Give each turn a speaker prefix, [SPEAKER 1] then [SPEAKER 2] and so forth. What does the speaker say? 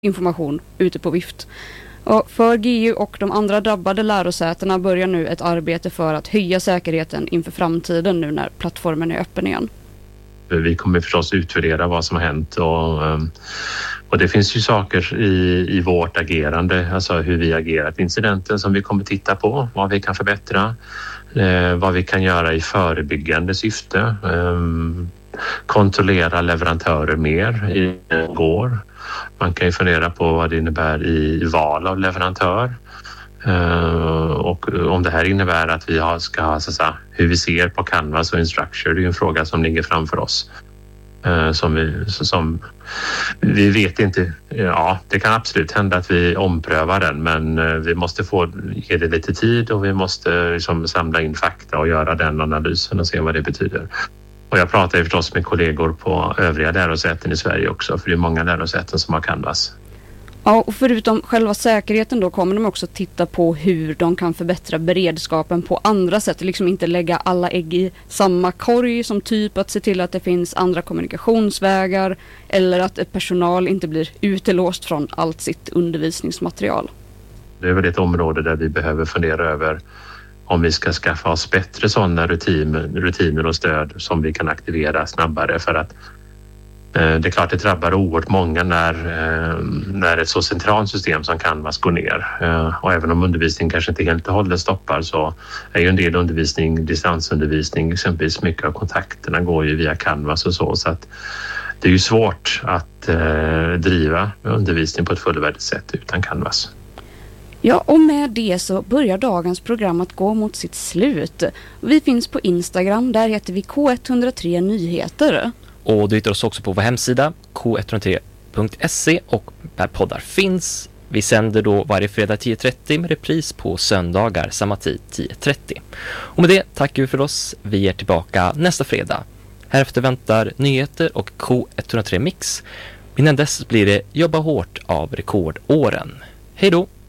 [SPEAKER 1] information ute på vift. Och för GU och de andra drabbade lärosätena börjar nu ett arbete för att höja säkerheten inför framtiden nu när plattformen är öppen igen.
[SPEAKER 2] Vi kommer förstås utvärdera vad som har hänt och det finns ju saker i vårt agerande, alltså hur vi agerat i incidenten som vi kommer titta på, vad vi kan förbättra, vad vi kan göra i förebyggande syfte, kontrollera leverantörer mer i går. Man kan ju fundera på vad det innebär i val av leverantör och om det här innebär att vi ska ha så att säga, hur vi ser på Canvas och Instructure, det är ju en fråga som ligger framför oss. Som vi vet inte, ja det kan absolut hända att vi omprövar den, men vi måste ge det lite tid och vi måste liksom samla in fakta och göra den analysen och se vad det betyder. Och jag pratar ju förstås med kollegor på övriga lärosäten i Sverige också, för det är många lärosäten som har Canvas.
[SPEAKER 1] Ja, och förutom själva säkerheten då kommer de också titta på hur de kan förbättra beredskapen på andra sätt. Liksom inte lägga alla ägg i samma korg, som typ att se till att det finns andra kommunikationsvägar eller att personal inte blir utelåst från allt sitt undervisningsmaterial.
[SPEAKER 2] Det är väl ett område där vi behöver fundera över om vi ska skaffa oss bättre sådana rutiner och stöd som vi kan aktivera snabbare, för att det är klart det drabbar oerhört många när ett så centralt system som Canvas går ner. Och även om undervisningen kanske inte helt och hållet stoppar så är ju en del undervisning, distansundervisning, exempelvis mycket av kontakterna går ju via Canvas och så att det är ju svårt att driva undervisning på ett fullvärdigt sätt utan Canvas.
[SPEAKER 1] Ja, och med det så börjar dagens program att gå mot sitt slut. Vi finns på Instagram, där heter vi K103 Nyheter.
[SPEAKER 3] Och du hittar oss också på vår hemsida k103.se och där poddar finns. Vi sänder då varje fredag 10.30 med repris på söndagar samma tid 10.30. Och med det tackar vi för oss. Vi är tillbaka nästa fredag. Härefter väntar nyheter och K103 Mix. Innan dess blir det Jobba hårt av rekordåren. Hej då!